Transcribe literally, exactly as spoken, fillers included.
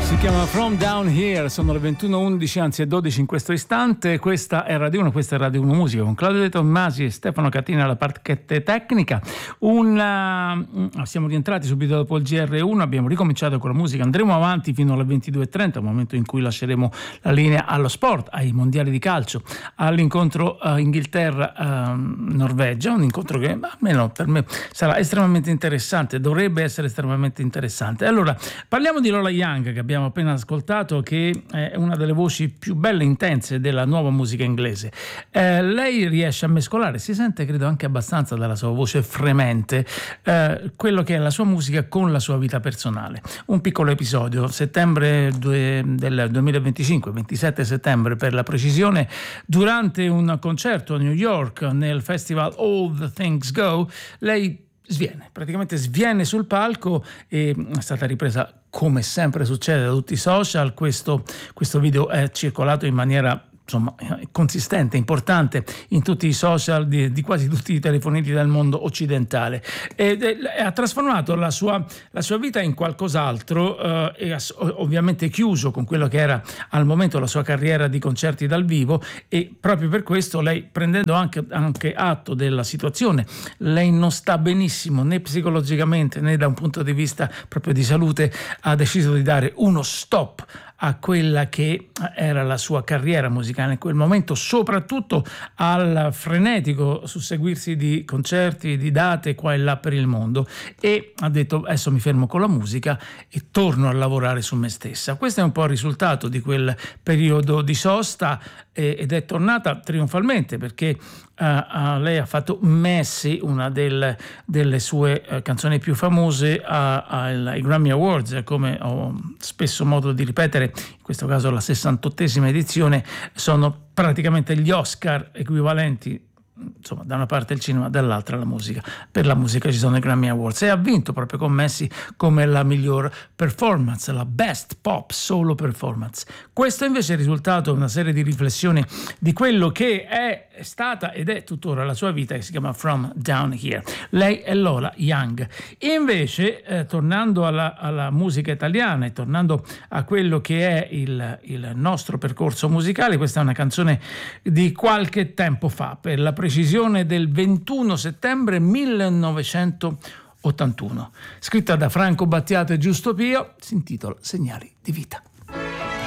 chiama From Down Here, sono le ventuno e undici, anzi è dodici in questo istante. Questa è Radio uno, questa è Radio uno Musica con Claudio De Tommasi e Stefano Catina alla parchette tecnica. Una... Siamo rientrati subito dopo il G R uno, abbiamo ricominciato con la musica, andremo avanti fino alle ventidue e trenta, momento in cui lasceremo la linea allo sport, ai mondiali di calcio, all'incontro uh, Inghilterra-Norvegia, uh, un incontro che almeno per me sarà estremamente interessante, dovrebbe essere estremamente interessante. Allora, parliamo di Lola Young, che abbiamo appena ascoltato, che è una delle voci più belle e intense della nuova musica inglese. Eh, lei riesce a mescolare, si sente credo anche abbastanza dalla sua voce fremente, eh, quello che è la sua musica con la sua vita personale. Un piccolo episodio, settembre due, del duemilaventicinque, ventisette settembre per la precisione, durante un concerto a New York nel festival All the Things Go, lei sviene, praticamente sviene sul palco e è stata ripresa, come sempre succede da tutti i social. Questo, questo video è circolato in maniera insomma consistente, importante in tutti i social di, di quasi tutti i telefonini del mondo occidentale, e, e ha trasformato la sua, la sua vita in qualcos'altro, eh, e ha ovviamente chiuso con quello che era al momento la sua carriera di concerti dal vivo. E proprio per questo lei, prendendo anche, anche atto della situazione, lei non sta benissimo né psicologicamente né da un punto di vista proprio di salute, ha deciso di dare uno stop a quella che era la sua carriera musicale in quel momento, soprattutto al frenetico susseguirsi di concerti, di date qua e là per il mondo, e ha detto adesso mi fermo con la musica e torno a lavorare su me stessa. Questo è un po' il risultato di quel periodo di sosta, eh, ed è tornata trionfalmente perché Uh, uh, lei ha fatto Messi, una del, delle sue uh, canzoni più famose, uh, ai Grammy Awards, come ho spesso modo di ripetere, in questo caso la sessantottesima edizione, sono praticamente gli Oscar equivalenti, insomma, da una parte il cinema, dall'altra la musica. Per la musica ci sono i Grammy Awards, e ha vinto proprio con Messi come la miglior performance, la best pop solo performance. Questo invece è il risultato di una serie di riflessioni di quello che è stata ed è tuttora la sua vita, che si chiama From Down Here. Lei è Lola Young. E invece, eh, tornando alla, alla musica italiana e tornando a quello che è il, il nostro percorso musicale, questa è una canzone di qualche tempo fa, per la precisione del ventuno settembre millenovecentottantuno, scritta da Franco Battiato e Giusto Pio, si intitola Segnali di vita.